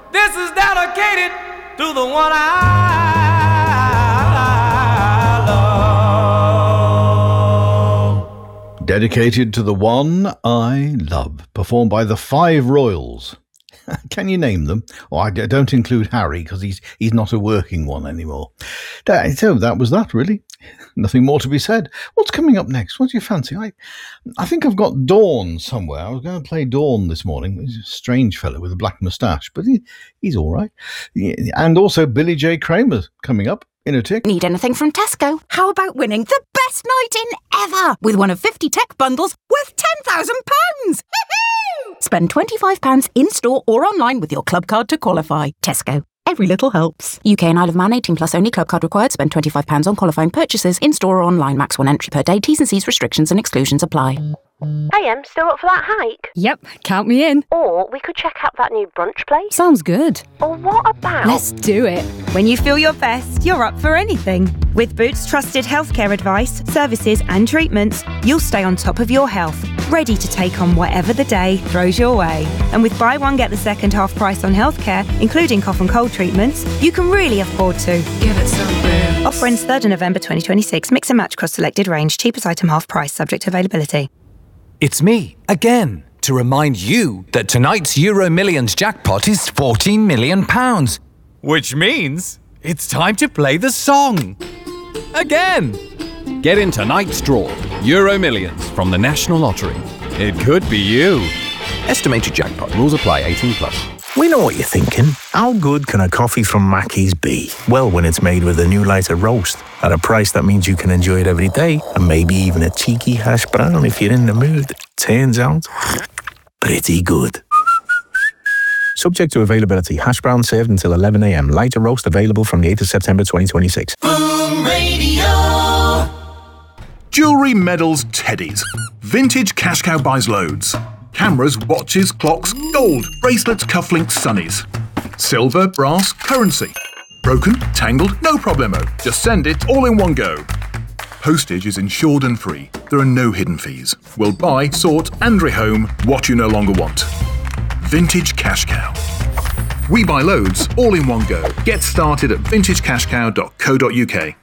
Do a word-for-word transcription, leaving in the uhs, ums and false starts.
This is dedicated to the one I love. Dedicated to the one I love. Performed by the Five Royals. Can you name them? Oh, I don't include Harry because he's he's not a working one anymore. So that was that, really. Nothing more to be said. What's coming up next? What do you fancy? I I think I've got Dawn somewhere. I was going to play Dawn this morning. He's a strange fellow with a black moustache, but he, he's all right. And also Billy J. Kramer coming up in a tick. Need anything from Tesco? How about winning the best night in ever with one of fifty tech bundles worth ten thousand pounds? Spend twenty-five pounds in-store or online with your club card to qualify. Tesco. Every little helps. U K and Isle of Man, eighteen plus only. Club card required. Spend twenty-five pounds on qualifying purchases in-store or online. Max one entry per day. T's and C's restrictions and exclusions apply. I am still up for that hike. Yep, count me in. Or we could check out that new brunch place. Sounds good. Or what about... Let's do it. When you feel your best, you're up for anything. With Boots trusted healthcare advice, services and treatments, you'll stay on top of your health, ready to take on whatever the day throws your way. And with buy one, get the second half price on healthcare, including cough and cold treatments, you can really afford to. Give it some Boots. Offer ends third of November twenty twenty-six. Mix and match across selected range. Cheapest item half price, subject to availability. It's me, again, to remind you that tonight's Euro Millions jackpot is fourteen million pounds. Which means it's time to play the song. Again. Get in tonight's draw, Euro Millions from the National Lottery. It could be you. Estimated jackpot. Rules apply. eighteen plus. We know what you're thinking. How good can a coffee from Mackey's be? Well, when it's made with a new lighter roast at a price that means you can enjoy it every day, and maybe even a cheeky hash brown if you're in the mood. Turns out, pretty good. Subject to availability. Hash brown served until eleven a.m. Lighter roast available from the eighth of September twenty twenty-six. Boom Radio. Jewellery, medals, teddies. Vintage Cash Cow buys loads. Cameras, watches, clocks, gold, bracelets, cufflinks, sunnies. Silver, brass, currency. Broken, tangled, no problemo. Just send it all in one go. Postage is insured and free. There are no hidden fees. We'll buy, sort and rehome what you no longer want. Vintage Cash Cow. We buy loads all in one go. Get started at vintage cash cow dot co dot uk.